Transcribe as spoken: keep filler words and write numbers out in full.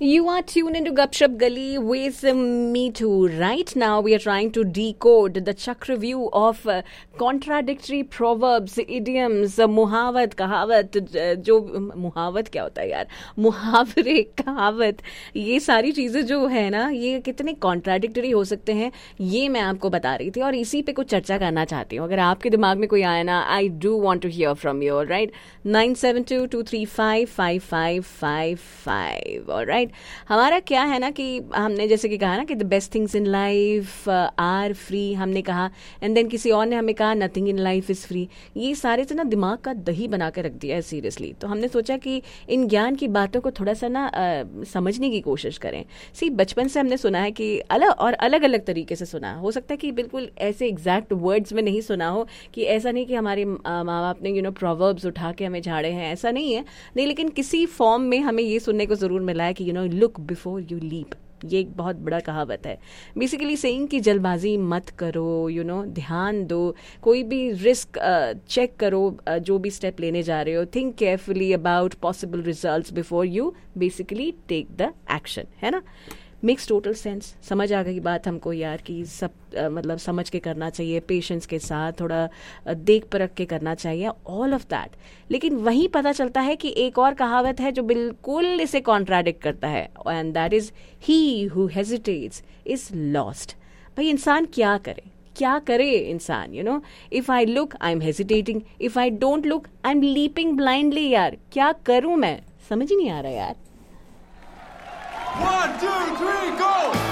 You are tuned into Gupshup Gali with me too. Right now, we are trying to decode the chakravyuh of uh, contradictory proverbs, idioms, uh, मुहावत, कहावत, uh, जो मुहावत क्या होता है यार, मुहावरे, कहावत, ये सारी चीज़ें जो है ना, ये कितने कॉन्ट्राडिक्टरी हो सकते हैं, ये मैं आपको बता रही थी और इसी पे कुछ चर्चा करना चाहती हूँ. अगर आपके दिमाग में कोई आए ना, I do want to here from you. Right, nine seven to to three five five five five five. और राइट, हमारा क्या है ना कि हमने जैसे कि कहा ना कि the best things in life are free, हमने कहा, एंड देन किसी और ने हमें कहा nothing in life is free. ये सारे से ना दिमाग का दही बना के रख दिया है सीरियसली. तो हमने सोचा कि इन ज्ञान की बातों को थोड़ा सा ना आ, समझने की कोशिश करें. सी, बचपन से हमने सुना है कि अलग और अलग अलग तरीके से सुना. हो सकता है कि बिल्कुल ऐसे एग्जैक्ट वर्ड्स में नहीं सुना हो, कि ऐसा नहीं कि हमारे माँ बाप ने यू नो प्रोवर्ब्स उठा के हमें झाड़े हैं, ऐसा नहीं है. नहीं, लेकिन किसी फॉर्म में हमें ये सुनने को ज़रूर मिला है कि you know look before you leap. ये एक बहुत बड़ा कहावत है. बेसिकली सेइंग कि जल्दबाजी मत करो, यू नो ध्यान दो, कोई भी रिस्क चेक uh, करो, uh, जो भी स्टेप लेने जा रहे हो, think carefully about possible results before you basically take the action. है ना, मेक्स टोटल सेंस. समझ आ गई बात हमको यार कि सब आ, मतलब समझ के करना चाहिए, पेशेंस के साथ थोड़ा आ, देख परख के करना चाहिए, ऑल ऑफ दैट. लेकिन वहीं पता चलता है कि एक और कहावत है जो बिल्कुल इसे कॉन्ट्राडिक्ट करता है, and that is he who hesitates is lost. भाई इंसान क्या करे, क्या करे इंसान, you know, if I look I am hesitating, if I don't look I am leaping blindly. यार क्या करूं मैं, समझ ही नहीं आ रहा यार. One, two, three, go!